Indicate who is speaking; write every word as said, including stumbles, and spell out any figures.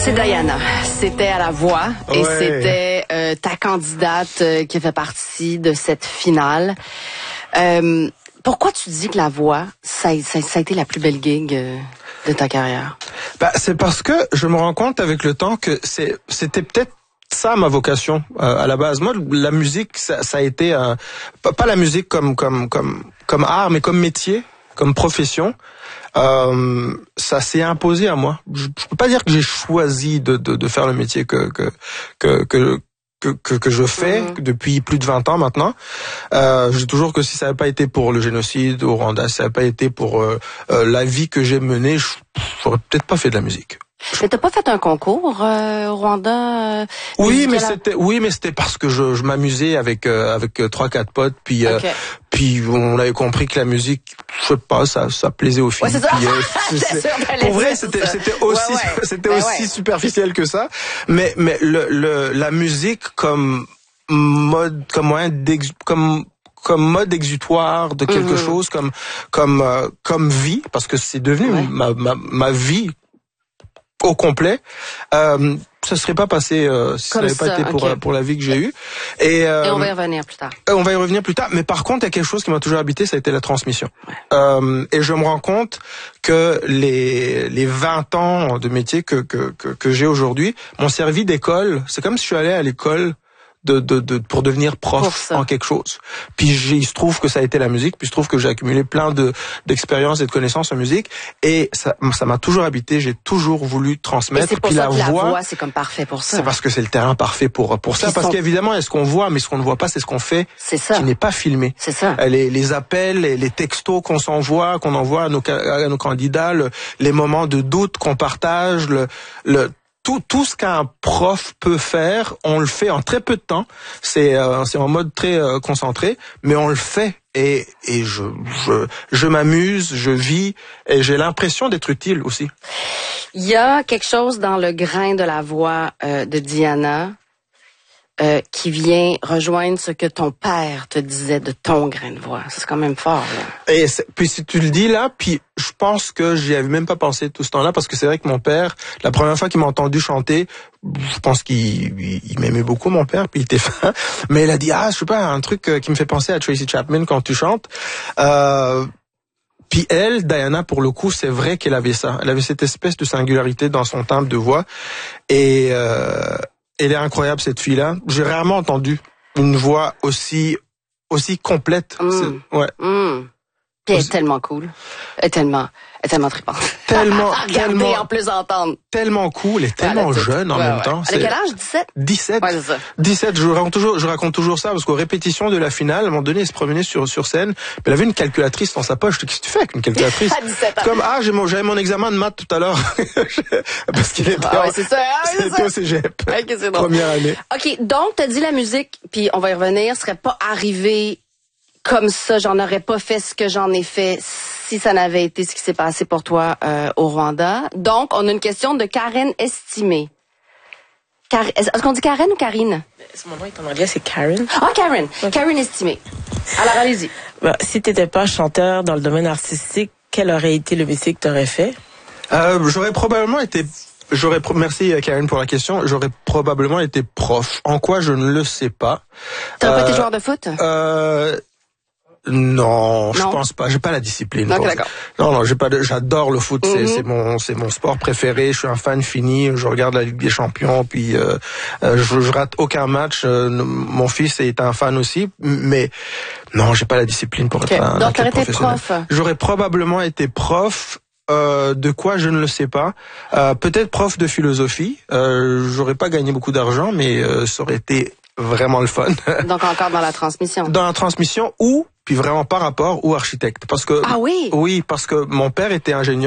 Speaker 1: C'est Diana. C'était à la voix et
Speaker 2: ouais.
Speaker 1: c'était euh, ta candidate euh, qui fait partie de cette finale. Euh, pourquoi tu dis que la voix, ça, ça, ça a été la plus belle gig euh, de ta carrière?
Speaker 2: Bah, c'est parce que je me rends compte avec le temps que c'est, c'était peut-être ça ma vocation euh, à la base. Moi, la musique, ça, ça a été euh, pas, pas la musique comme comme comme comme art, mais comme métier, comme profession. Euh, ça s'est imposé à moi. Je, je peux pas dire que j'ai choisi de, de, de faire le métier que que que que que, que, que je fais mmh. depuis plus de vingt ans maintenant. Euh, je dis toujours que si ça n'avait pas été pour le génocide au Rwanda, si ça n'avait pas été pour euh, euh, la vie que j'ai menée, je j'aurais peut-être pas fait de la musique.
Speaker 1: Mais t'as pas fait un concours euh, au Rwanda? Euh,
Speaker 2: oui, mais c'était oui, mais c'était parce que je, je m'amusais avec euh, avec trois quatre potes, puis euh, okay. puis on avait compris que la musique, je sais pas, ça ça plaisait aux filles.
Speaker 1: Ouais, c'est ça.
Speaker 2: Puis, euh, c'est, c'est, pour vrai, c'était c'était aussi ouais, ouais. c'était ben aussi ouais. superficiel que ça. Mais mais le le la musique comme mode comme moyen d'ex, comme comme mode exutoire de quelque mm-hmm. chose, comme comme euh, comme vie, parce que c'est devenu ouais. ma ma ma vie au complet, euh, ça serait pas passé euh, si Comme ça n'avait pas été pour okay. pour la vie que j'ai eue. Et, euh,
Speaker 1: et on va y revenir plus tard.
Speaker 2: On va y revenir plus tard. Mais par contre, il y a quelque chose qui m'a toujours habité, ça a été la transmission. Ouais. Euh, et je me rends compte que les les vingt ans de métier que que que, que j'ai aujourd'hui m'ont servi d'école. C'est comme si je suis allé à l'école. De, de, de, pour devenir prof pour en quelque chose. Puis il se trouve que ça a été la musique, puis il se trouve que j'ai accumulé plein de d'expériences et de connaissances en musique, et ça ça m'a toujours habité, j'ai toujours voulu transmettre.
Speaker 1: Et c'est pour
Speaker 2: puis
Speaker 1: ça
Speaker 2: la
Speaker 1: que
Speaker 2: voix,
Speaker 1: la voix, c'est comme parfait pour ça.
Speaker 2: C'est parce que c'est le terrain parfait pour pour ça, puis parce sont... qu'évidemment, est-ce qu'on voit, mais ce qu'on ne voit pas, c'est ce qu'on fait,
Speaker 1: c'est ça.
Speaker 2: Qui n'est pas filmé.
Speaker 1: C'est ça.
Speaker 2: Les, les appels, les, les textos qu'on s'envoie, qu'on envoie à nos, à nos candidats, le, les moments de doute qu'on partage, le, le Tout, tout ce qu'un prof peut faire, on le fait en très peu de temps. C'est, euh, c'est en mode très euh, concentré, mais on le fait et, et je, je, je m'amuse, je vis et j'ai l'impression d'être utile aussi.
Speaker 1: Il y a quelque chose dans le grain de la voix euh, de Diana euh, qui vient rejoindre ce que ton père te disait de ton grain de voix. C'est quand même fort, là.
Speaker 2: Et puis si tu le dis là, puis je pense que j'y avais même pas pensé tout ce temps-là, parce que c'est vrai que mon père, la première fois qu'il m'a entendu chanter, je pense qu'il il m'aimait beaucoup, mon père, puis il était fan, mais il a dit, ah, je sais pas, un truc qui me fait penser à Tracy Chapman quand tu chantes. Euh, Puis elle, Diana, pour le coup, c'est vrai qu'elle avait ça. Elle avait cette espèce de singularité dans son timbre de voix. Et euh, elle est incroyable, cette fille-là. J'ai rarement entendu une voix aussi aussi complète.
Speaker 1: Mmh.
Speaker 2: Ouais.
Speaker 1: Mmh. Puis elle est tellement cool. Elle est tellement, elle est tellement trippante.
Speaker 2: Tellement,
Speaker 1: tellement, en plus entendre.
Speaker 2: Tellement cool et tellement ouais, jeune en
Speaker 1: ouais,
Speaker 2: même
Speaker 1: ouais.
Speaker 2: temps.
Speaker 1: Elle a quel âge? dix-sept?
Speaker 2: dix-sept.
Speaker 1: Ouais, c'est ça.
Speaker 2: dix-sept. Je raconte toujours, je raconte toujours ça parce qu'aux répétitions de la finale, à un moment donné, elle se promenait sur, sur scène, mais elle avait une calculatrice dans sa poche. Je dis, qu'est-ce que tu fais avec une calculatrice?
Speaker 1: À dix-sept ans.
Speaker 2: Comme, ah, j'ai mon, j'avais mon examen de maths tout à l'heure. Parce qu'il était,
Speaker 1: ah ouais, c'est ça. Ah,
Speaker 2: ouais, c'était au cégep.
Speaker 1: Okay, c'est bon.
Speaker 2: Première année.
Speaker 1: OK. Donc, t'as dit la musique, puis on va y revenir, serait pas arrivé comme ça, j'en aurais pas fait ce que j'en ai fait si ça n'avait été ce qui s'est passé pour toi euh, au Rwanda. Donc, on a une question de Karen Estimé. Car... Est-ce qu'on dit Karen ou Karine?
Speaker 3: Mon nom est en anglais, c'est Karen.
Speaker 1: Ah, Karen. Okay. Karen Estimé. Alors, allez-y.
Speaker 3: Bah, si t'étais pas chanteur dans le domaine artistique, quel aurait été le métier que t'aurais fait?
Speaker 2: Euh, j'aurais probablement été... J'aurais merci Karen pour la question. J'aurais probablement été prof. En quoi, je ne le sais pas.
Speaker 1: T'aurais
Speaker 2: euh,
Speaker 1: pas été joueur de foot?
Speaker 2: Euh... Non, non, je pense pas. J'ai pas la discipline.
Speaker 1: Okay, d'accord.
Speaker 2: Non, non, j'ai pas. De, j'adore le foot.
Speaker 1: Mm-hmm.
Speaker 2: C'est, c'est mon, c'est mon sport préféré. Je suis un fan fini. Je regarde la Ligue des Champions. Puis euh, euh, je, je rate aucun match. Euh, mon fils est un fan aussi. Mais non, j'ai pas la discipline pour
Speaker 1: okay.
Speaker 2: être un
Speaker 1: Donc,
Speaker 2: athlète professionnel.
Speaker 1: Prof.
Speaker 2: J'aurais probablement été prof. Euh, de quoi je ne le sais pas. Euh, peut-être prof de philosophie. Euh, j'aurais pas gagné beaucoup d'argent, mais euh, ça aurait été vraiment le fun.
Speaker 1: Donc encore dans la transmission.
Speaker 2: Dans la transmission ou puis vraiment par rapport ou architecte, parce que
Speaker 1: ah oui.
Speaker 2: Oui, parce que mon père était ingénieur.